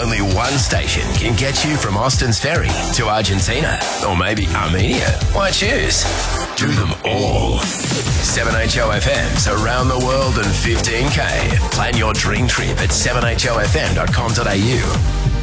Only one station can get you from Austin's Ferry to Argentina, or maybe Armenia. Why choose? Do them all. 7HOFM's around the world in 15K. Plan your dream trip at 7HOFM.com.au.